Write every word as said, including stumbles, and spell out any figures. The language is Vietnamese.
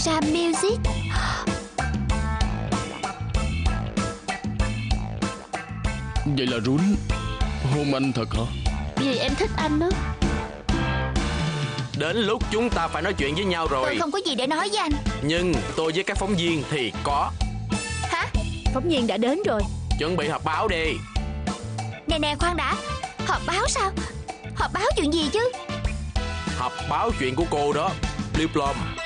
Sam Music. Vậy là Rún hôn anh thật hả? Vì em thích anh đó. Đến lúc chúng ta phải nói chuyện với nhau rồi. Tôi không có gì để nói với anh. Nhưng tôi với các phóng viên thì có. Hả? Phóng viên đã đến rồi. Chuẩn bị họp báo đi. Nè nè khoan đã. Họp báo sao? Họp báo chuyện gì chứ? Họp báo chuyện của cô đó, Lip Lom.